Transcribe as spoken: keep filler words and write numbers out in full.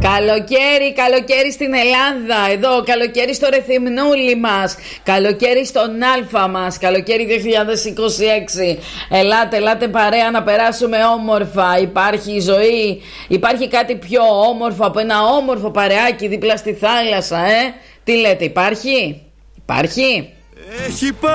Καλοκαίρι, καλοκαίρι στην Ελλάδα. Εδώ, καλοκαίρι στο Ρεθυμνούλι μας. Καλοκαίρι στον Άλφα μας. Καλοκαίρι δύο χιλιάδες είκοσι έξι. Ελάτε, ελάτε παρέα να περάσουμε όμορφα. Υπάρχει η ζωή. Υπάρχει κάτι πιο όμορφο από ένα όμορφο παρεάκι δίπλα στη θάλασσα, ε? Τι λέτε, υπάρχει? Υπάρχει? Έχει